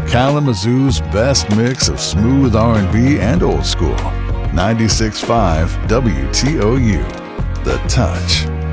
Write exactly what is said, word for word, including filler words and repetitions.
Kalamazoo's best mix of smooth R and B and old school. ninety-six point five W T O U. The Touch.